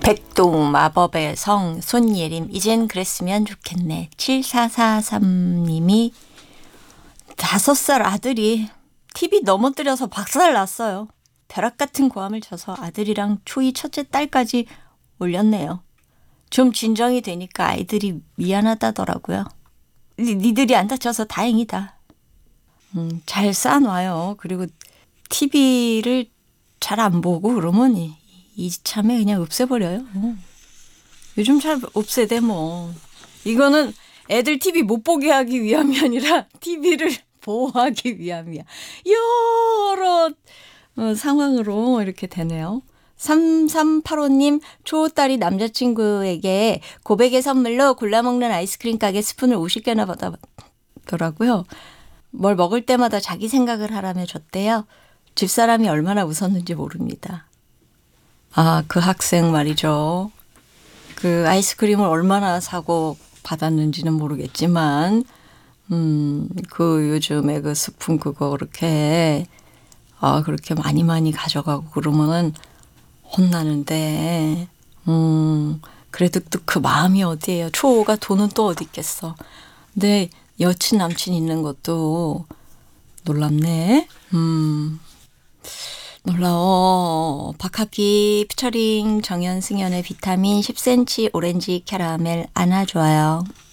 백동 마법의 성 손예림 이젠 그랬으면 좋겠네. 7443님이 5살 아들이 TV 넘어뜨려서 박살 났어요. 벼락 같은 고함을 쳐서 아들이랑 초이 첫째 딸까지 올렸네요. 좀 진정이 되니까 아이들이 미안하다더라고요. 니들이 안 다쳐서 다행이다. 잘 쌓아놔요. 그리고 TV를 잘 안 보고 그러면 이참에 그냥 없애버려요. 요즘 잘 없애대 뭐. 이거는 애들 TV 못 보게 하기 위함이 아니라 TV를 보호하기 위함이야. 여러 상황으로 이렇게 되네요. 3385님 초딸이 남자친구에게 고백의 선물로 골라먹는 아이스크림 가게 스푼을 50개나 받았더라고요. 뭘 먹을 때마다 자기 생각을 하라며 줬대요. 집사람이 얼마나 웃었는지 모릅니다. 아, 그 학생 말이죠. 그 아이스크림을 얼마나 사고 받았는지는 모르겠지만 그 요즘에 그 스푼 그거 그렇게 많이 가져가고 그러면은 혼나는데 그래도 또 그 마음이 어디예요. 초호가 돈은 또 어디 있겠어. 근데 여친 남친 있는 것도 놀랍네. 놀라워. 박학기 피처링 정연승연의 비타민 10cm 오렌지 캐러멜 안아줘요.